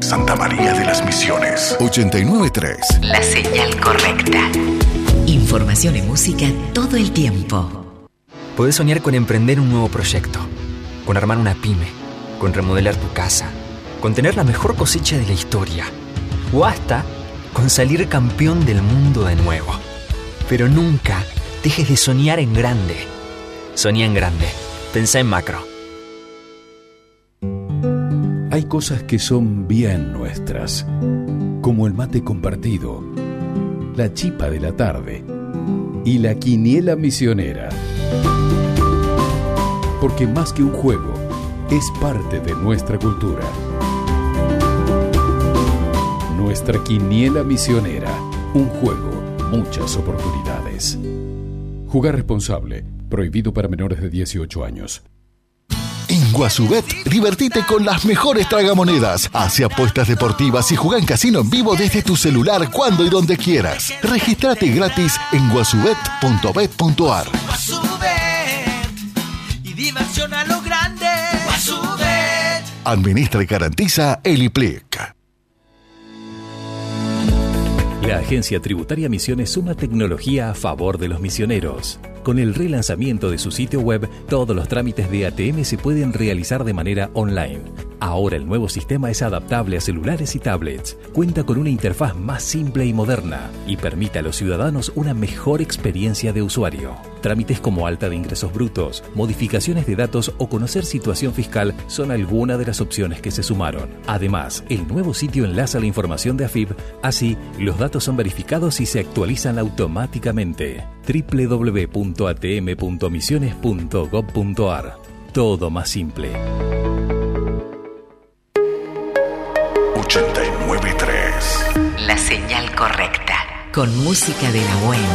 Santa María de las Misiones. 89.3. La señal correcta. Información y música todo el tiempo. Podés soñar con emprender un nuevo proyecto, con armar una pyme, con remodelar tu casa, con tener la mejor cosecha de la historia, o hasta con salir campeón del mundo de nuevo. Pero nunca dejes de soñar en grande. Soñá en grande. Pensá en macro. Hay cosas que son bien nuestras, como el mate compartido, la chipa de la tarde y la quiniela misionera. Porque más que un juego, es parte de nuestra cultura. Nuestra quiniela misionera, un juego, muchas oportunidades. Jugar responsable, prohibido para menores de 18 años. En Guasubet, divertite con las mejores tragamonedas. Hace apuestas deportivas y juega en casino en vivo desde tu celular cuando y donde quieras. Regístrate gratis en guasubet.bet.ar. Y diversión a lo grande. Guasubet. Administra y garantiza el IPLEC. La Agencia Tributaria Misiones suma tecnología a favor de los misioneros. Con el relanzamiento de su sitio web, todos los trámites de ATM se pueden realizar de manera online. Ahora el nuevo sistema es adaptable a celulares y tablets, cuenta con una interfaz más simple y moderna y permite a los ciudadanos una mejor experiencia de usuario. Trámites como alta de ingresos brutos, modificaciones de datos o conocer situación fiscal son algunas de las opciones que se sumaron. Además, el nuevo sitio enlaza la información de AFIP, así los datos son verificados y se actualizan automáticamente. www.atm.misiones.gov.ar. Todo más simple. 89.3. La señal correcta. Con música de la buena.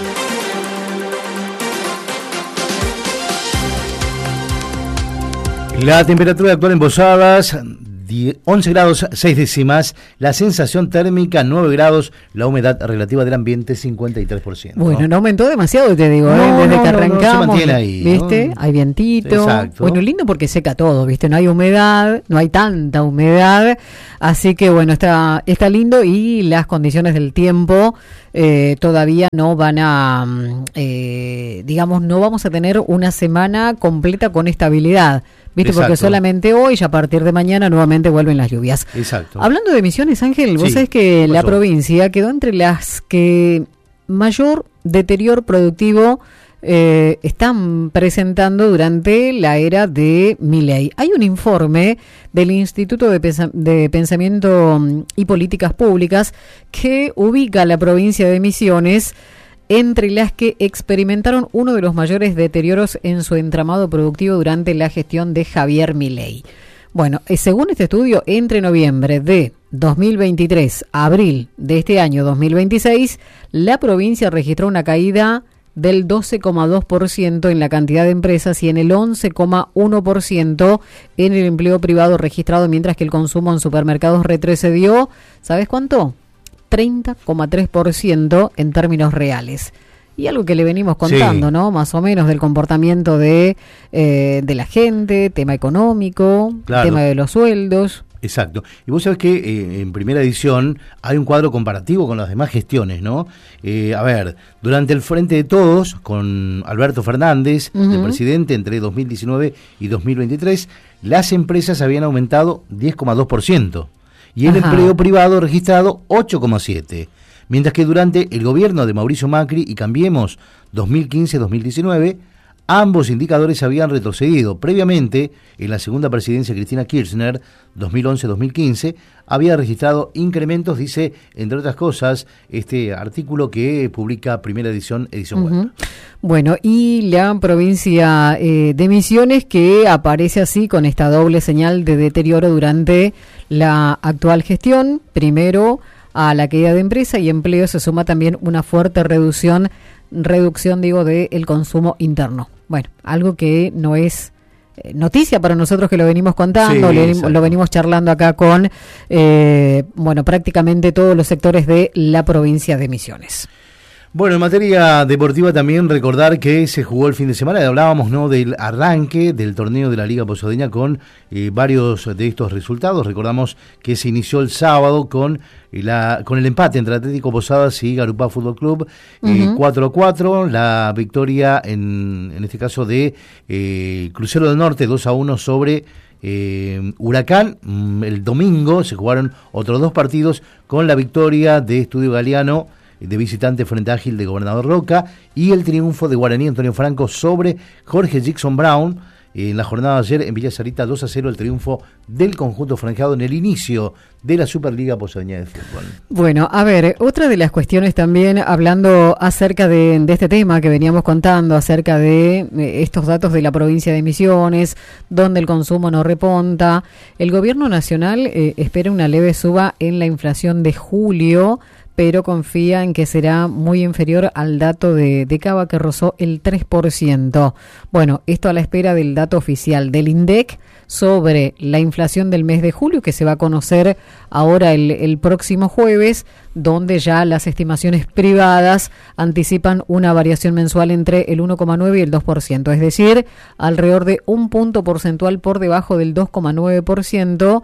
La temperatura actual en Posadas, 11 grados 6 décimas, la sensación térmica 9 grados, la humedad relativa del ambiente 53%. Bueno, no aumentó demasiado, te digo, desde que arrancamos, se mantiene ahí, ¿viste? ¿no? Hay vientito. Exacto. Bueno, lindo porque seca todo, ¿viste? No hay humedad, no hay tanta humedad, así que bueno, está lindo y las condiciones del tiempo todavía no van a, digamos, no vamos a tener una semana completa con estabilidad. ¿Viste? Exacto. Porque solamente hoy y a partir de mañana nuevamente vuelven las lluvias. Exacto. Hablando de Misiones, Ángel, vos sabés que la provincia quedó entre las que mayor deterioro productivo están presentando durante la era de Milei. Hay un informe del Instituto de Pensamiento y Políticas Públicas que ubica a la provincia de Misiones entre las que experimentaron uno de los mayores deterioros en su entramado productivo durante la gestión de Javier Milei. Bueno, según este estudio, entre noviembre de 2023 a abril de este año 2026, la provincia registró una caída del 12,2% en la cantidad de empresas y en el 11,1% en el empleo privado registrado, mientras que el consumo en supermercados retrocedió, ¿sabes cuánto? 30,3% en términos reales. Y algo que le venimos contando, ¿no? Más o menos del comportamiento de la gente, tema económico, claro, tema de los sueldos. Exacto. Y vos sabés que en primera edición hay un cuadro comparativo con las demás gestiones, ¿no? A ver, durante el Frente de Todos, con Alberto Fernández, de presidente, entre 2019 y 2023, las empresas habían aumentado 10,2%. Y el empleo privado registrado 8,7%, mientras que durante el gobierno de Mauricio Macri y Cambiemos 2015-2019, ambos indicadores habían retrocedido. Previamente, en la segunda presidencia de Cristina Kirchner, 2011-2015, había registrado incrementos, dice, entre otras cosas, este artículo que publica Primera Edición, edición web. Bueno, y la provincia de Misiones, que aparece así con esta doble señal de deterioro durante la actual gestión. Primero, a la caída de empresa y empleo se suma también una fuerte reducción del consumo interno. Bueno, algo que no es noticia para nosotros, que lo venimos contando, lo venimos charlando acá con prácticamente todos los sectores de la provincia de Misiones. Bueno, en materia deportiva también recordar que se jugó el fin de semana, hablábamos, ¿no?, del arranque del torneo de la Liga Posadeña con varios de estos resultados. Recordamos que se inició el sábado con el empate entre Atlético Posadas y Garupá Fútbol Club, 4-4, la victoria en este caso de Crucero del Norte 2-1 sobre Huracán. El domingo se jugaron otros 2 partidos con la victoria de Estudio Galeano de visitante frente a Ágil de Gobernador Roca y el triunfo de Guaraní Antonio Franco sobre Jorge Jackson Brown. En la jornada de ayer en Villa Sarita 2-0 el triunfo del conjunto franjeado en el inicio de la Superliga Posadeña de Fútbol. Bueno, a ver, otra de las cuestiones también, hablando acerca de este tema que veníamos contando, acerca de estos datos de la provincia de Misiones, donde el consumo no repunta, el gobierno nacional espera una leve suba en la inflación de julio, pero confía en que será muy inferior al dato de Cava, que rozó el 3%. Bueno, esto a la espera del dato oficial del INDEC sobre la inflación del mes de julio, que se va a conocer ahora el próximo jueves, donde ya las estimaciones privadas anticipan una variación mensual entre el 1,9 y el 2%, es decir, alrededor de 1 punto porcentual por debajo del 2,9%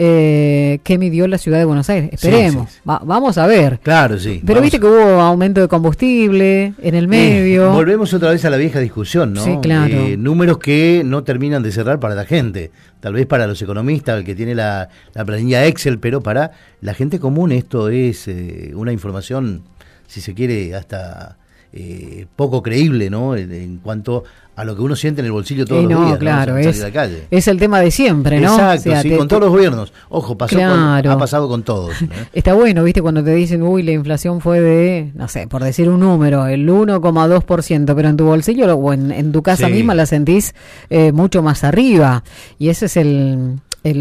que midió la ciudad de Buenos Aires. Esperemos, sí. Vamos a ver. Claro, sí. Pero viste que hubo aumento de combustible en el medio. Volvemos otra vez a la vieja discusión, ¿no? Sí, claro. Números que no terminan de cerrar para la gente. Tal vez para los economistas, el que tiene la planilla Excel, pero para la gente común esto es una información, si se quiere, hasta poco creíble, ¿no? En cuanto a lo que uno siente en el bolsillo todos los días, claro, ¿no? Salir a la calle. Es el tema de siempre, ¿no? Exacto, o sea, sí, con todos los gobiernos. Ojo, ha pasado con todos, ¿no? Está bueno, ¿viste? Cuando te dicen, la inflación fue de, no sé, por decir un número, el 1,2%, pero en tu bolsillo o en tu casa misma la sentís mucho más arriba. Y ese es el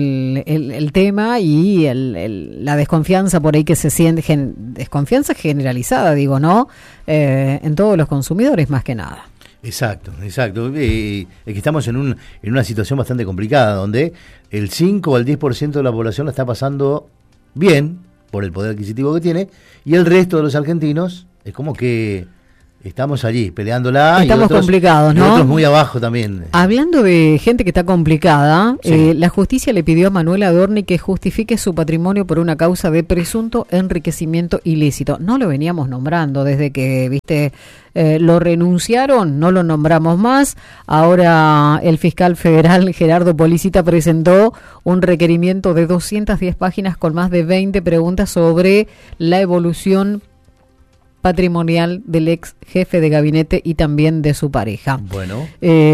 tema y la desconfianza por ahí que se siente, desconfianza generalizada, digo, ¿no? En todos los consumidores, más que nada. Exacto. Es que estamos en una situación bastante complicada, donde el 5 o el 10% de la población la está pasando bien, por el poder adquisitivo que tiene, y el resto de los argentinos es como que estamos allí peleándola. Estamos y otros, complicados, ¿no? Y otros muy abajo también. Hablando de gente que está complicada, sí. La justicia le pidió a Manuel Adorni que justifique su patrimonio por una causa de presunto enriquecimiento ilícito. No lo veníamos nombrando desde que, viste, lo renunciaron, no lo nombramos más. Ahora el fiscal federal Gerardo Policita presentó un requerimiento de 210 páginas con más de 20 preguntas sobre la evolución patrimonial del ex jefe de gabinete y también de su pareja. Bueno.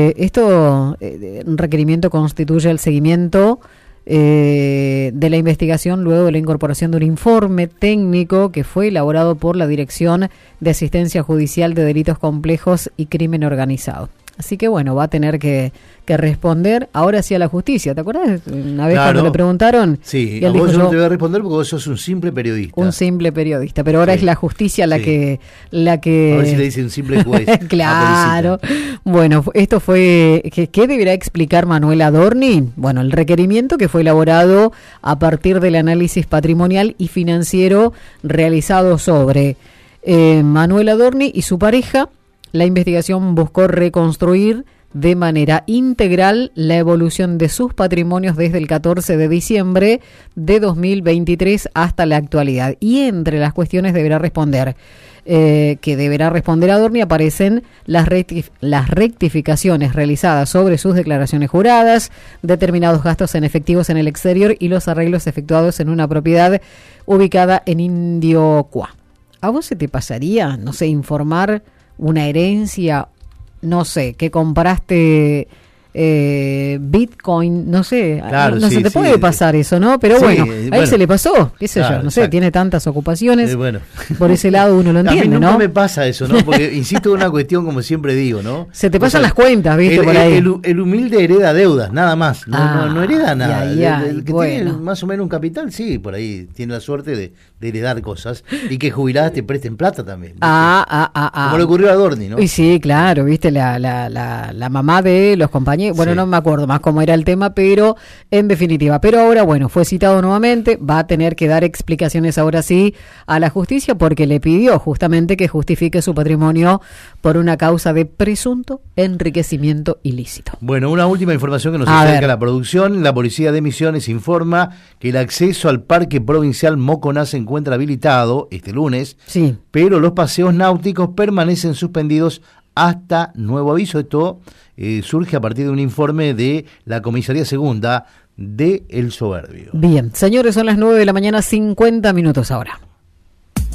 Un requerimiento constituye el seguimiento de la investigación luego de la incorporación de un informe técnico que fue elaborado por la Dirección de Asistencia Judicial de Delitos Complejos y Crimen Organizado. Así que bueno, va a tener que responder ahora sí a la justicia. ¿Te acuerdas una vez cuando le preguntaron? Sí, y él dijo, vos no te voy a responder porque vos sos un simple periodista. Un simple periodista, pero ahora es la justicia la que... A ver si le dicen simple juez. Claro. Bueno, esto fue... ¿Qué deberá explicar Manuel Adorni? Bueno, el requerimiento que fue elaborado a partir del análisis patrimonial y financiero realizado sobre Manuel Adorni y su pareja. La investigación buscó reconstruir de manera integral la evolución de sus patrimonios desde el 14 de diciembre de 2023 hasta la actualidad. Y entre las cuestiones deberá responder Adorni aparecen las rectificaciones realizadas sobre sus declaraciones juradas, determinados gastos en efectivos en el exterior y los arreglos efectuados en una propiedad ubicada en Indiocuá. ¿A vos se te pasaría, no sé, informar una herencia, no sé, que compraste Bitcoin, no sé, claro, no se te puede pasar eso, ¿no? Pero bueno, a él se le pasó, qué sé yo, no sé, tiene tantas ocupaciones, por ese lado uno lo entiende, ¿no? A mí nunca me pasa eso, ¿no? Porque insisto en una cuestión, como siempre digo, ¿no? Se te pasan las cuentas, ¿viste? Por ahí. El humilde hereda deudas, nada más, no hereda nada. El que bueno. tiene más o menos un capital, sí, por ahí tiene la suerte de heredar cosas y que jubiladas te presten plata también. ¿Viste? Como le ocurrió a Adorni, ¿no? Y sí, claro, ¿viste? La mamá de los compañeros compañía. Bueno, no me acuerdo más cómo era el tema, pero en definitiva. Pero ahora, bueno, fue citado nuevamente, va a tener que dar explicaciones ahora sí a la justicia porque le pidió justamente que justifique su patrimonio por una causa de presunto enriquecimiento ilícito. Bueno, una última información que nos acerca a la producción. La policía de Misiones informa que el acceso al Parque Provincial Moconá se encuentra habilitado este lunes, pero los paseos náuticos permanecen suspendidos hasta nuevo aviso. Esto surge a partir de un informe de la Comisaría Segunda de El Soberbio. Bien, señores, son las 9 de la mañana, 50 minutos ahora.